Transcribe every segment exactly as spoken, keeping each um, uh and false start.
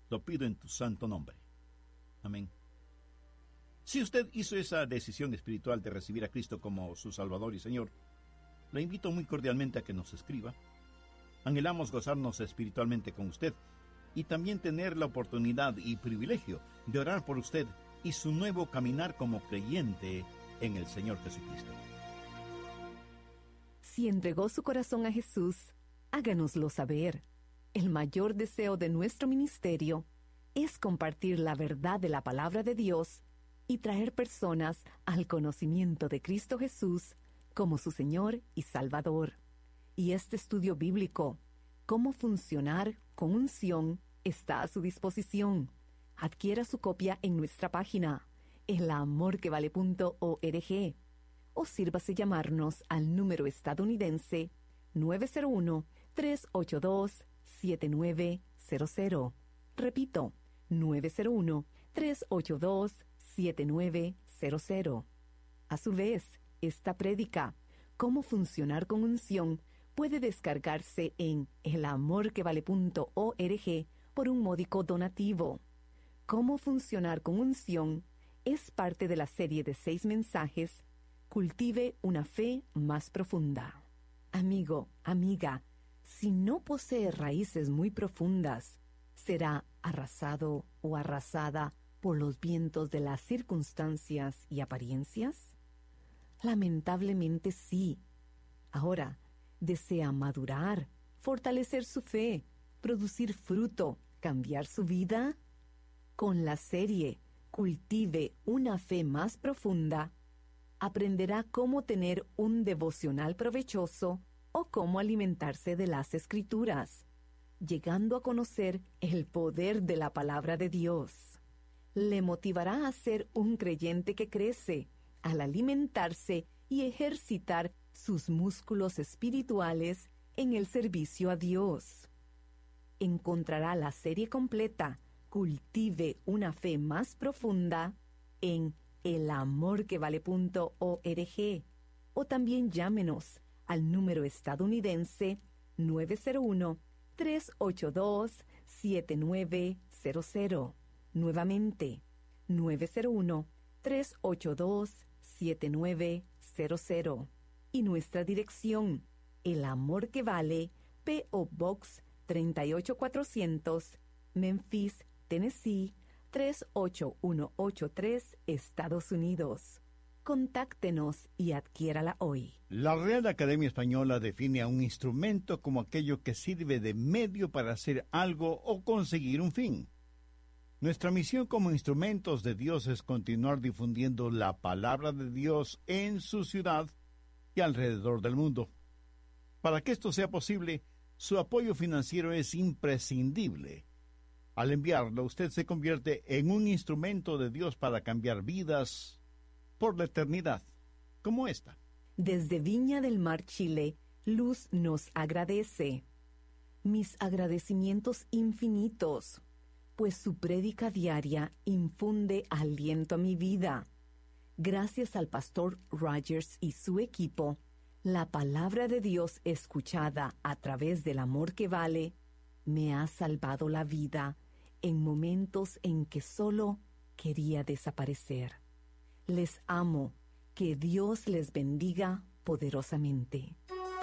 Lo pido en tu santo nombre. Amén. Si usted hizo esa decisión espiritual de recibir a Cristo como su Salvador y Señor, le invito muy cordialmente a que nos escriba. Anhelamos gozarnos espiritualmente con usted y también tener la oportunidad y privilegio de orar por usted y su nuevo caminar como creyente en el Señor Jesucristo. Si entregó su corazón a Jesús, háganoslo saber. El mayor deseo de nuestro ministerio es compartir la verdad de la palabra de Dios y traer personas al conocimiento de Cristo Jesús como su Señor y Salvador. Y este estudio bíblico, Cómo funcionar con unción, está a su disposición. Adquiera su copia en nuestra página, el amor que vale punto org, o sírvase llamarnos al número estadounidense nueve cero uno, tres ocho dos, siete nueve cero cero. Repito, nueve cero uno, tres ocho dos, siete nueve cero cero. A su vez, esta prédica, Cómo funcionar con unción, puede descargarse en el amor que vale punto org por un módico donativo. Cómo funcionar con unción es parte de la serie de seis mensajes Cultive una fe más profunda. Amigo, amiga, si no posee raíces muy profundas, ¿será arrasado o arrasada por los vientos de las circunstancias y apariencias? Lamentablemente sí. Ahora, ¿desea madurar, fortalecer su fe, producir fruto, cambiar su vida? Con la serie Cultive una fe más profunda, aprenderá cómo tener un devocional provechoso o cómo alimentarse de las Escrituras, llegando a conocer el poder de la palabra de Dios. Le motivará a ser un creyente que crece al alimentarse y ejercitar sus músculos espirituales en el servicio a Dios. Encontrará la serie completa Cultive una fe más profunda en el amor que vale punto org, o también llámenos al número estadounidense nueve cero uno, tres ocho dos, siete nueve cero cero. Nuevamente, nueve cero uno, tres ocho dos, siete nueve cero cero. Y nuestra dirección, El Amor que Vale, P O Box treinta y ocho cuatrocientos, Memphis, Tennessee, tres ocho uno ocho tres, Estados Unidos. Contáctenos y adquiérala hoy. La Real Academia Española define a un instrumento como aquello que sirve de medio para hacer algo o conseguir un fin. Nuestra misión como instrumentos de Dios es continuar difundiendo la palabra de Dios en su ciudad y alrededor del mundo. Para que esto sea posible, su apoyo financiero es imprescindible. Al enviarlo, usted se convierte en un instrumento de Dios para cambiar vidas por la eternidad, como esta. Desde Viña del Mar, Chile, Luz nos agradece. Mis agradecimientos infinitos, pues su prédica diaria infunde aliento a mi vida. Gracias al pastor Rogers y su equipo, la palabra de Dios escuchada a través del amor que vale me ha salvado la vida en momentos en que solo quería desaparecer. Les amo. Que Dios les bendiga poderosamente.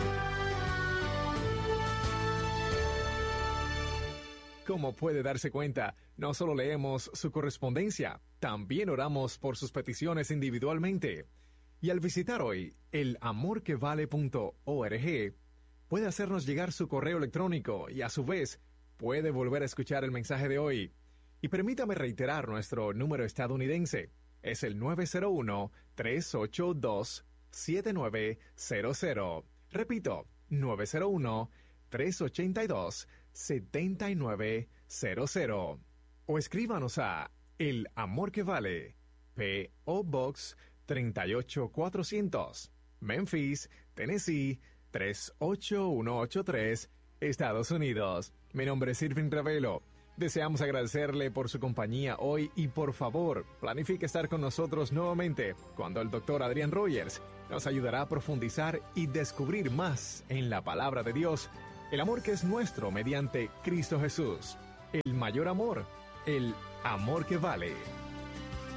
Como puede darse cuenta, no solo leemos su correspondencia, también oramos por sus peticiones individualmente. Y al visitar hoy el amor que vale punto org, puede hacernos llegar su correo electrónico y a su vez puede volver a escuchar el mensaje de hoy. Y permítame reiterar nuestro número estadounidense. Es el nueve cero uno, tres ocho dos, siete nueve cero cero. Repito, nueve cero uno, tres ocho dos, siete nueve cero cero. O escríbanos a El Amor que Vale, P O Box treinta y ocho cuatrocientos, Memphis, Tennessee, tres ocho uno ocho tres, Estados Unidos. Mi nombre es Irving Ravelo. Deseamos agradecerle por su compañía hoy y por favor, planifique estar con nosotros nuevamente cuando el doctor Adrián Rogers nos ayudará a profundizar y descubrir más en la palabra de Dios, el amor que es nuestro mediante Cristo Jesús. el mayor amor, el amor que vale.